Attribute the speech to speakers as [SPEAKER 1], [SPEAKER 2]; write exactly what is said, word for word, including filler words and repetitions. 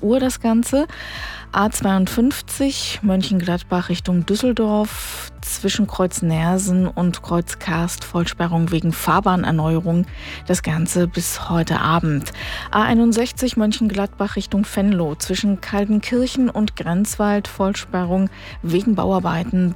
[SPEAKER 1] Uhr das Ganze. A zweiundfünfzig Mönchengladbach Richtung Düsseldorf zwischen Kreuz Neersen und Kreuz Karst Vollsperrung wegen Fahrbahnerneuerung. Das Ganze bis heute Abend. A einundsechzig Mönchengladbach Richtung Venlo zwischen Kaldenkirchen und Grenzwald Vollsperrung wegen Bauarbeiten